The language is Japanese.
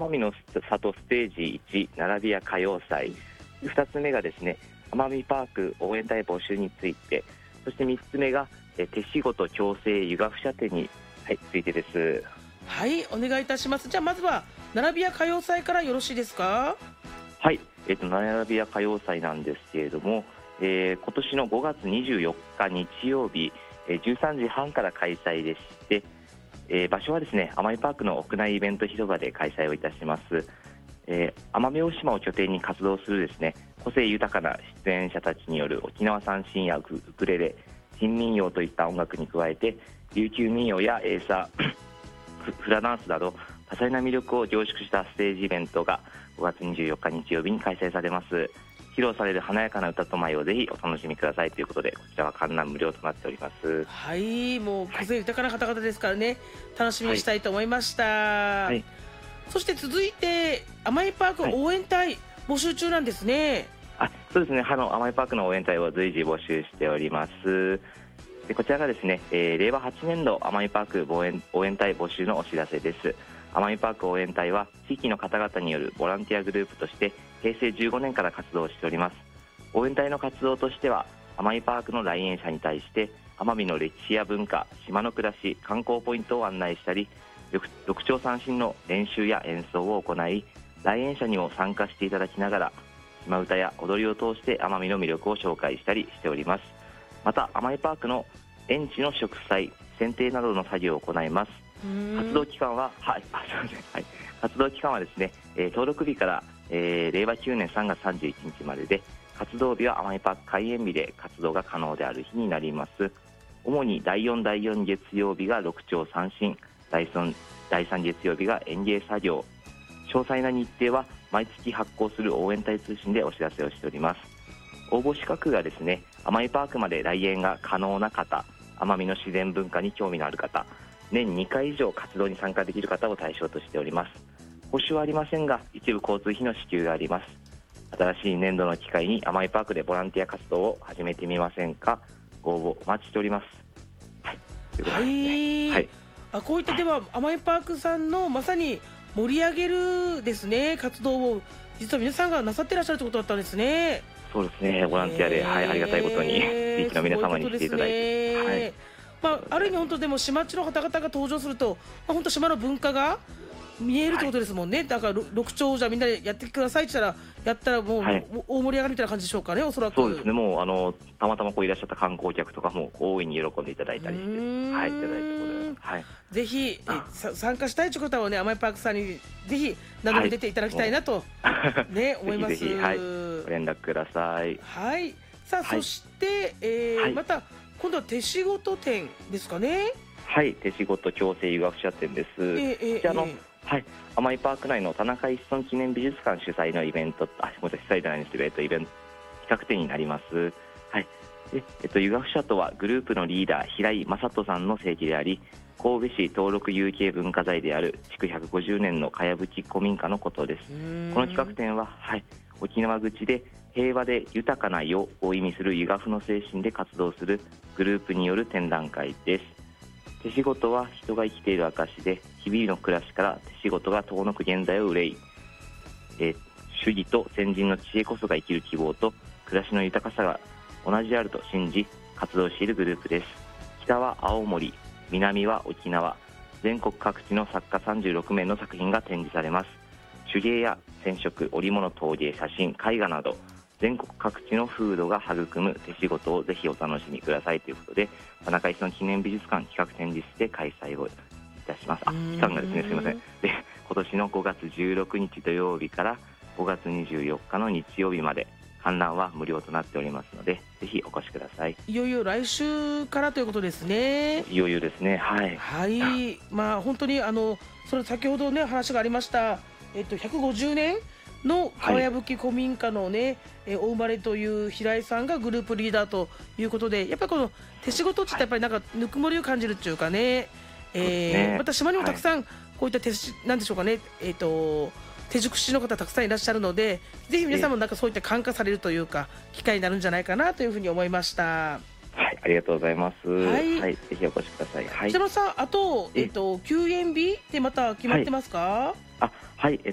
奄美の里ステージ1並び屋歌謡祭、2つ目がですね奄美パーク応援隊募集について、そして3つ目が手仕事矯正湯河舎店に、ついてです。 はい、お願いいたします。じゃあまずは並び屋歌謡祭からよろしいですか？ はい、並び屋歌謡祭なんですけれども、今年の5月24日日曜日、13時半から開催でして、場所はですね奄美パークの屋内イベント広場で開催をいたします。奄美大島を拠点に活動するですね個性豊かな出演者たちによる沖縄三線やウクレレ、新民謡といった音楽に加えて琉球民謡やエイサーフラダンスなど多彩な魅力を凝縮したステージイベントが5月24日日曜日に開催されます。披露される華やかな歌と舞をぜひお楽しみくださいということで、こちらは観覧無料となっております。 はい、もう個性豊かな方々ですからね、楽しみにしたいと思いました。はい、そして続いて奄美パーク応援隊、募集中なんですね。 そうですね、奄美パークの応援隊を随時募集しております。でこちらがですね、令和8年度奄美パーク応援隊募集のお知らせです。奄美パーク応援隊は地域の方々によるボランティアグループとして平成15年から活動しております。応援隊の活動としては奄美パークの来園者に対して奄美の歴史や文化、島の暮らし、観光ポイントを案内したり、六町三線の練習や演奏を行い、来園者にも参加していただきながら島歌や踊りを通して奄美の魅力を紹介したりしております。また奄美パークの園地の植栽、剪定などの作業を行います。活動期間は活動期間はですね、登録日から、令和9年3月31日までで、活動日は奄美パーク開園日で活動が可能である日になります。主に第4月曜日が六町三線、第3月曜日が園芸作業。詳細な日程は毎月発行する応援隊通信でお知らせをしております。応募資格がですね、奄美パークまで来園が可能な方、奄美の自然文化に興味のある方、年2回以上活動に参加できる方を対象としております。報酬はありませんが一部交通費の支給があります。新しい年度の機会に奄美パークでボランティア活動を始めてみませんか？ご応募お待ちしております。 こういったでは奄美パークさんのまさに盛り上げるですね活動を実は皆さんがなさってらっしゃるということだったんですね。 そうですね、ボランティアで、ありがたいことに地域の皆様にしていただいて、 ある意味本当でも島地の方々が登場すると、本当島の文化が見えるってことですもんね。だから六町じゃみんなでやってくださいって言ったらやったらもう、大盛り上がりみたいな感じでしょうかね、おそらく。 そうですね、もうたまたまいらっしゃった観光客とかも大いに喜んでいただいたりして、いただいたことで、 ぜひ参加したいという方はね、奄美パークさんにぜひ名乗り出ていただきたいなと、思います。 ぜひご連絡ください。 さあ、そして、また今度は手仕事店ですかね。 手仕事矯正湯河舎店です。奄美パーク内の田中一村記念美術館主催のイベント、主催じゃないんですけど、イベント企画展になります。湯河舎とはグループのリーダー平井正人さんの聖地であり、神戸市登録有形文化財である築150年のかやぶき古民家のことです。この企画展は、沖縄口で平和で豊かな世を意味する湯河の精神で活動するグループによる展覧会です。手仕事は人が生きている証で、日々の暮らしから手仕事が遠のく現在を憂い、主義と先人の知恵こそが生きる希望と暮らしの豊かさが同じであると信じ活動しているグループです。北は青森、南は沖縄、全国各地の作家36名の作品が展示されます。手芸や染色、織物、陶芸、写真、絵画など全国各地の風土が育む手仕事をぜひお楽しみくださいということで、田中一村記念美術館企画展示室で開催をいたします。期間がですね、すみません。で、今年の5月16日土曜日から5月24日の日曜日まで観覧は無料となっておりますので、ぜひお越しください。 いよいよ来週からということですね。 いよいよですね。 本当にそれ先ほどね話がありました、150年のかやぶき古民家のね、お生まれという平井さんがグループリーダーということで、やっぱりこの手仕事ってやっぱりなんかぬくもりを感じるっていうかね、また島にもたくさんこういったなんでしょうかね、手熟師の方たくさんいらっしゃるので、ぜひ皆さんもなんかそういった感化されるというか機会になるんじゃないかなというふうに思いました。 ありがとうございます。ぜひお越しください。 北野さん、あと、休園日ってまた決まってますか？